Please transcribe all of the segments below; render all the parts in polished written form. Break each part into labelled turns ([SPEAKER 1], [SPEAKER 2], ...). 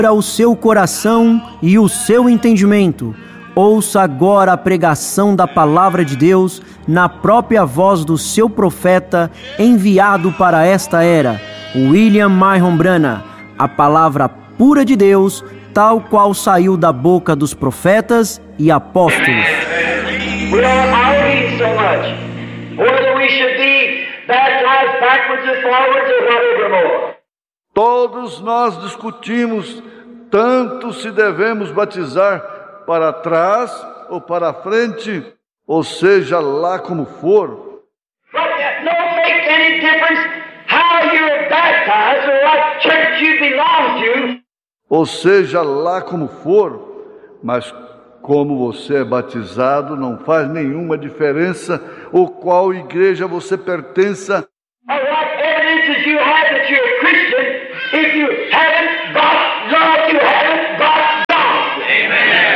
[SPEAKER 1] Abra o seu coração e o seu entendimento. Ouça agora a pregação da Palavra de Deus na própria voz do seu profeta enviado para esta era, William Marion Branham, a palavra pura de Deus, tal qual saiu da boca dos profetas e apóstolos.
[SPEAKER 2] We are arguing so much whether we should be baptized backwards and forwards or whatever more.
[SPEAKER 3] Todos nós discutimos tanto se devemos batizar para trás ou para frente, ou seja lá como for.
[SPEAKER 2] But that don't make any difference how you're baptized or what church you belong to.
[SPEAKER 3] Ou seja lá como for, mas como você é batizado não faz nenhuma diferença ou qual igreja você pertença.
[SPEAKER 2] Or what evidences you have that you're a Christian if you haven't got love, you haven't got God. Amen.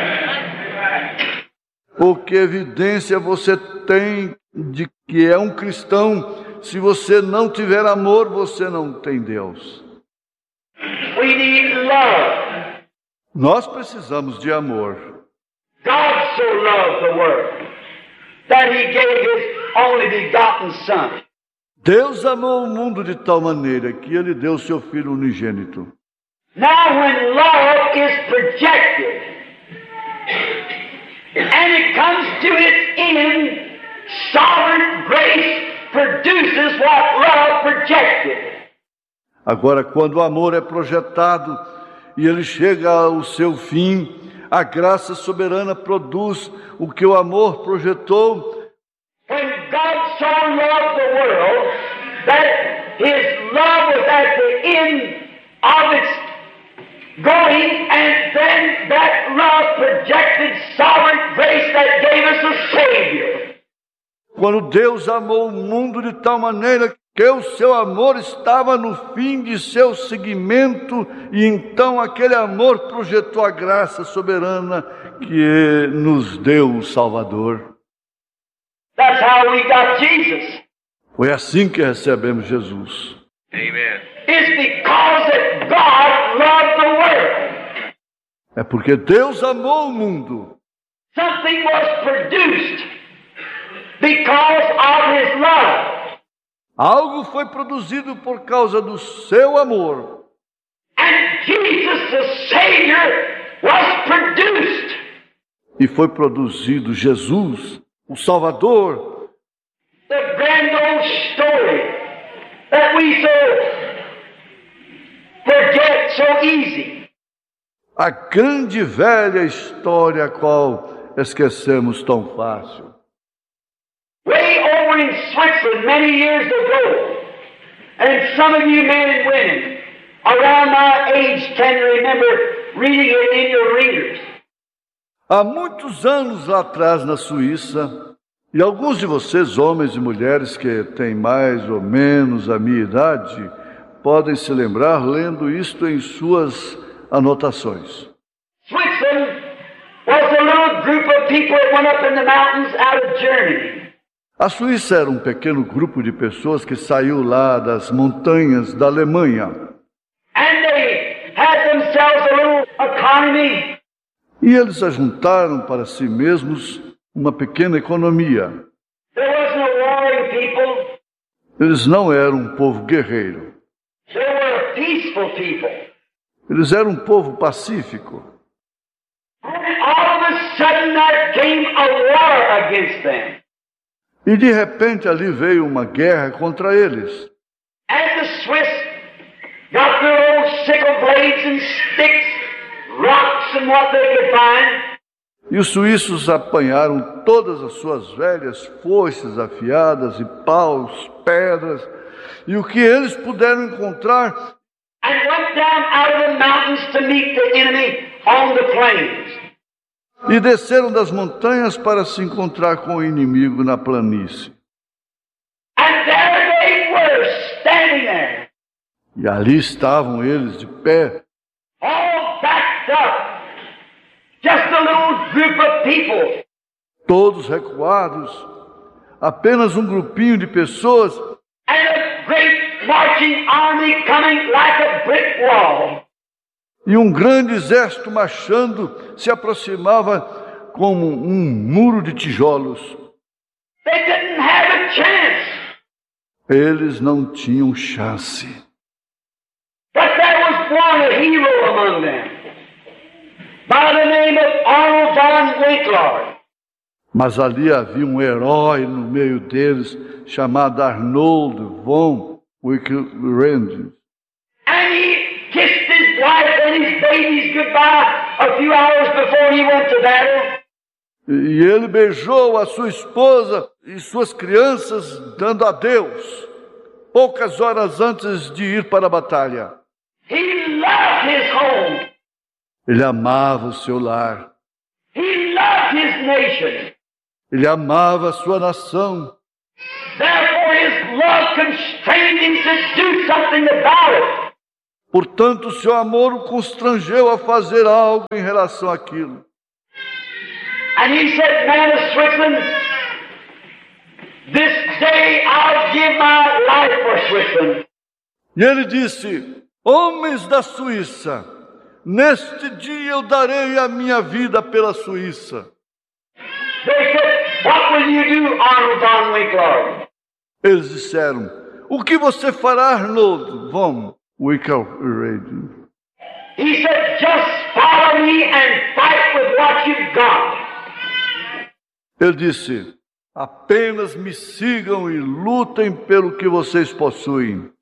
[SPEAKER 3] Ou que evidência você tem de que é um cristão? Se você não tiver amor, você não tem Deus.
[SPEAKER 2] We need love.
[SPEAKER 3] Nós precisamos de amor.
[SPEAKER 2] God so loved the world that He gave His only begotten Son.
[SPEAKER 3] Deus amou o mundo de tal maneira que Ele deu seu Filho unigênito.
[SPEAKER 2] Now when love is projected and it comes to its end, sovereign grace produces what love projected.
[SPEAKER 3] Agora, quando o amor é projetado e ele chega ao seu fim, a graça soberana produz o que o amor projetou.
[SPEAKER 2] When God so loved the world that His love was at the end of its going, and then that love projected sovereign grace that gave us a Savior.
[SPEAKER 3] Quando Deus amou o mundo de tal maneira que o seu amor estava no fim de seu seguimento, e então aquele amor projetou a graça soberana que nos deu o Salvador.
[SPEAKER 2] That's how we got Jesus.
[SPEAKER 3] Foi assim que recebemos Jesus.
[SPEAKER 2] Amen. It's because that God loved the world.
[SPEAKER 3] É porque Deus amou o mundo.
[SPEAKER 2] Something was produced because of His love.
[SPEAKER 3] Algo foi produzido por causa do seu amor.
[SPEAKER 2] And Jesus, the Savior, was produced.
[SPEAKER 3] E foi produzido Jesus, o Salvador.
[SPEAKER 2] The grand old story that we so forget so easy.
[SPEAKER 3] A grande e velha história a qual esquecemos tão fácil.
[SPEAKER 2] Way over in Switzerland many years ago, and some of you men and women around my age can remember reading it in your readers.
[SPEAKER 3] Há muitos anos lá atrás na Suíça, e alguns de vocês, homens e mulheres que têm mais ou menos a minha idade, podem se lembrar lendo isto em suas anotações.
[SPEAKER 2] Switzerland was a little group of people that went up in the mountains out of Germany.
[SPEAKER 3] A Suíça era um pequeno grupo de pessoas que saiu lá das montanhas da Alemanha.
[SPEAKER 2] And they had themselves a little economy.
[SPEAKER 3] E eles ajuntaram para si mesmos uma pequena economia.
[SPEAKER 2] There was no warring people.
[SPEAKER 3] Eles não eram um povo guerreiro.
[SPEAKER 2] They were peaceful people.
[SPEAKER 3] Eles eram um povo pacífico.
[SPEAKER 2] And all of a sudden there came a war against them.
[SPEAKER 3] E de repente ali veio uma guerra contra eles.
[SPEAKER 2] And the Swiss got their old sickle blades and sticks, rocks and what they could find.
[SPEAKER 3] E os suíços apanharam todas as suas velhas foices afiadas e paus, pedras, e o que eles puderam encontrar.
[SPEAKER 2] And went down out of the mountains to meet the enemy on the plains.
[SPEAKER 3] E desceram das montanhas para se encontrar com o inimigo na planície.
[SPEAKER 2] And there they were, standing there.
[SPEAKER 3] E ali estavam eles de pé,
[SPEAKER 2] All backed up. Just a little group of people.
[SPEAKER 3] todos recuados, apenas um grupinho de pessoas,
[SPEAKER 2] And a great marching army coming like a brick wall.
[SPEAKER 3] E um grande exército marchando se aproximava como um muro de tijolos.
[SPEAKER 2] They didn't have a chance.
[SPEAKER 3] Eles não tinham chance.
[SPEAKER 2] But there was one, a hero among them, by the name of Arnold von Winkler.
[SPEAKER 3] Mas ali havia um herói no meio deles, chamado Arnold von Winkler.
[SPEAKER 2] And he kissed his wife and his babies goodbye a few hours before he went to battle.
[SPEAKER 3] E ele beijou a sua esposa e suas crianças, dando adeus, poucas horas antes de ir para a batalha.
[SPEAKER 2] He loved his home.
[SPEAKER 3] Ele amava o seu lar.
[SPEAKER 2] He loved his nation.
[SPEAKER 3] Ele amava a sua nação.
[SPEAKER 2] Therefore his love constrained him to do something about it.
[SPEAKER 3] Portanto, o seu amor o constrangeu a fazer algo em relação àquilo.
[SPEAKER 2] And he said, man of Switzerland, this day I'll give my life for Switzerland.
[SPEAKER 3] E ele disse, homens da Suíça, neste dia eu darei a minha vida pela Suíça.
[SPEAKER 2] They said, what will you do, Arnold von Winkler?
[SPEAKER 3] Eles disseram, o que você fará, Arnold von Winkler?
[SPEAKER 2] He said, just follow me and fight with what you've got.
[SPEAKER 3] Ele disse, apenas me sigam e lutem pelo que vocês possuem.